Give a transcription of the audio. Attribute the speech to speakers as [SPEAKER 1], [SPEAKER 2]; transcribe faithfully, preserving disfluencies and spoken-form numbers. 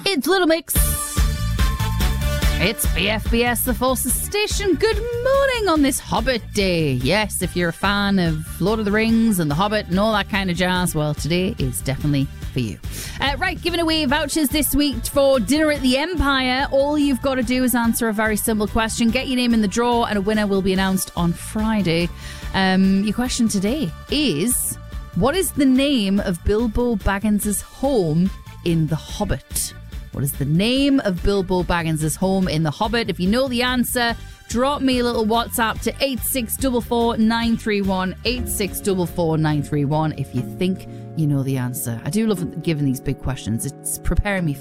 [SPEAKER 1] It's Little Mix. It's B F B S, the Forces Station. Good morning on this Hobbit day. Yes, if you're a fan of Lord of the Rings and The Hobbit and all that kind of jazz, well, today is definitely for you. Uh, right, giving away vouchers this week for dinner at the Empire. All you've got to do is answer a very simple question. Get your name in the draw and a winner will be announced on Friday. Um, your question today is, what is the name of Bilbo Baggins' home in The Hobbit? What is the name of Bilbo Baggins' home in The Hobbit? If you know the answer, drop me a little WhatsApp to eight six four four nine three one, eight six four four nine three one if you think you know the answer. I do love giving these big questions. It's preparing me for